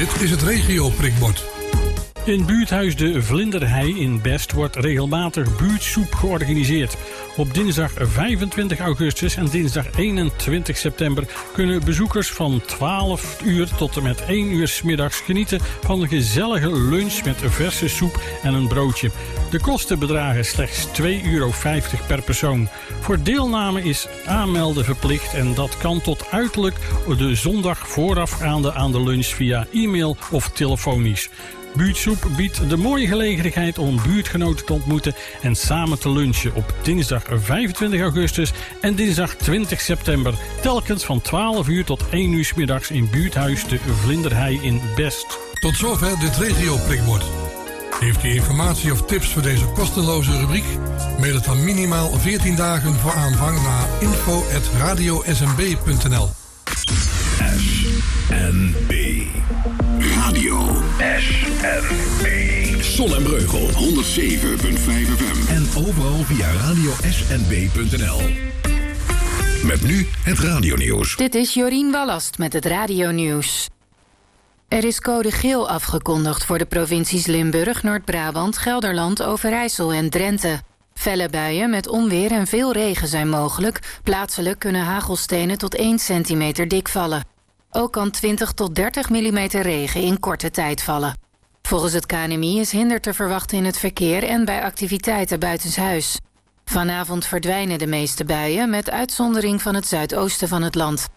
Dit is het regio-prikbord. In buurthuis De Vlinderhei in Best wordt regelmatig buurtsoep georganiseerd. Op dinsdag 25 augustus en dinsdag 21 september kunnen bezoekers van 12 uur tot en met 1 uur 's middags genieten van een gezellige lunch met verse soep en een broodje. De kosten bedragen slechts €2,50 per persoon. Voor deelname is aanmelden verplicht en dat kan tot uiterlijk de zondag voorafgaande aan de lunch via e-mail of telefonisch. Buurtsoep biedt de mooie gelegenheid om buurtgenoten te ontmoeten en samen te lunchen op dinsdag 25 augustus en dinsdag 20 september. Telkens van 12 uur tot 1 uur 's middags in buurthuis De Vlinderhei in Best. Tot zover dit regio-prikbord. Heeft u informatie of tips voor deze kosteloze rubriek? Mail het dan minimaal 14 dagen voor aanvang naar info@radiosnb.nl. SNB. Radio SNB. Zon en Breugel 107.5 FM. En overal via radiosnb.nl. Met nu het radionieuws. Dit is Jorien Wallast met het radionieuws. Er is code geel afgekondigd voor de provincies Limburg, Noord-Brabant, Gelderland, Overijssel en Drenthe. Felle buien met onweer en veel regen zijn mogelijk. Plaatselijk kunnen hagelstenen tot 1 centimeter dik vallen. Ook kan 20 tot 30 millimeter regen in korte tijd vallen. Volgens het KNMI is hinder te verwachten in het verkeer en bij activiteiten buitenshuis. Vanavond verdwijnen de meeste buien, met uitzondering van het zuidoosten van het land.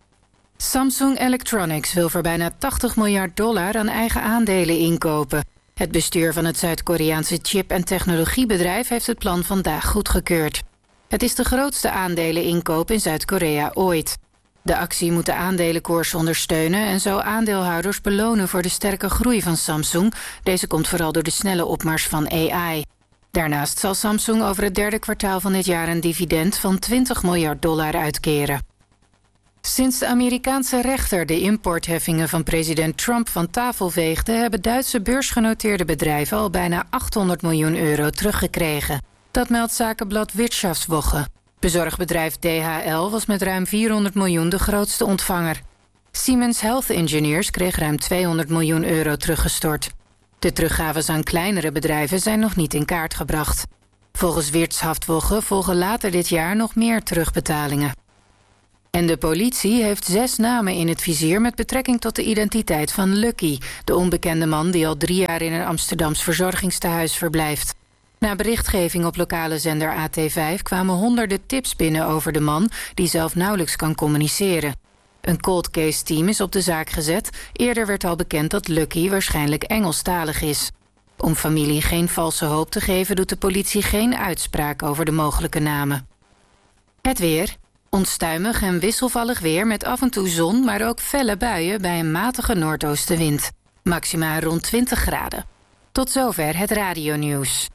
Samsung Electronics wil voor bijna $80 miljard aan eigen aandelen inkopen. Het bestuur van het Zuid-Koreaanse chip- en technologiebedrijf heeft het plan vandaag goedgekeurd. Het is de grootste aandeleninkoop in Zuid-Korea ooit. De actie moet de aandelenkoers ondersteunen en zo aandeelhouders belonen voor de sterke groei van Samsung. Deze komt vooral door de snelle opmars van AI. Daarnaast zal Samsung over het derde kwartaal van dit jaar een dividend van $20 miljard uitkeren. Sinds de Amerikaanse rechter de importheffingen van president Trump van tafel veegde, hebben Duitse beursgenoteerde bedrijven al bijna €800 miljoen teruggekregen. Dat meldt zakenblad Wirtschaftswoche. Bezorgbedrijf DHL was met ruim €400 miljoen de grootste ontvanger. Siemens Health Engineers kreeg ruim €200 miljoen teruggestort. De teruggaves aan kleinere bedrijven zijn nog niet in kaart gebracht. Volgens Wirtschaftswoche volgen later dit jaar nog meer terugbetalingen. En de politie heeft 6 namen in het vizier met betrekking tot de identiteit van Lucky, de onbekende man die al 3 jaar in een Amsterdams verzorgingstehuis verblijft. Na berichtgeving op lokale zender AT5 kwamen honderden tips binnen over de man, die zelf nauwelijks kan communiceren. Een cold case team is op de zaak gezet. Eerder werd al bekend dat Lucky waarschijnlijk Engelstalig is. Om familie geen valse hoop te geven, doet de politie geen uitspraak over de mogelijke namen. Het weer. Onstuimig en wisselvallig weer met af en toe zon, maar ook felle buien bij een matige noordoostenwind. Maxima rond 20 graden. Tot zover het radionieuws.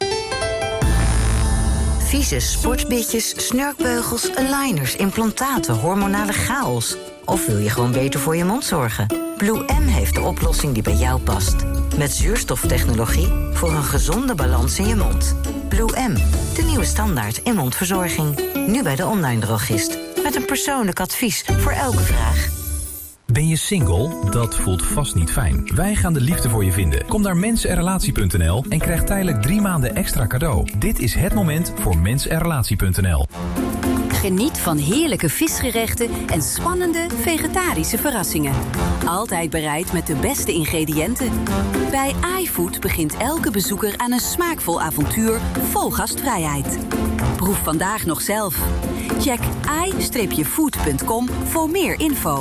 Vieze sportbitjes, snurkbeugels, aligners, implantaten, hormonale chaos. Of wil je gewoon beter voor je mond zorgen? Blue M heeft de oplossing die bij jou past. Met zuurstoftechnologie voor een gezonde balans in je mond. Blue M, de nieuwe standaard in mondverzorging. Nu bij de online drogist. Met een persoonlijk advies voor elke vraag. Ben je single? Dat voelt vast niet fijn. Wij gaan de liefde voor je vinden. Kom naar mensenrelatie.nl en krijg tijdelijk 3 maanden extra cadeau. Dit is het moment voor mensenrelatie.nl. Geniet van heerlijke visgerechten en spannende vegetarische verrassingen. Altijd bereid met de beste ingrediënten. Bij iFood begint elke bezoeker aan een smaakvol avontuur vol gastvrijheid. Proef vandaag nog zelf. Check i-food.com voor meer info.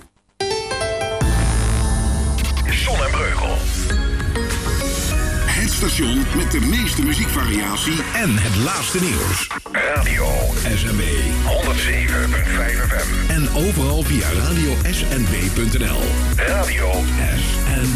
Zon en Breugel. Het station met de meeste muziekvariatie en het laatste nieuws. Radio SNB 107.5 FM. En overal via radiosnb.nl. Radio SNB.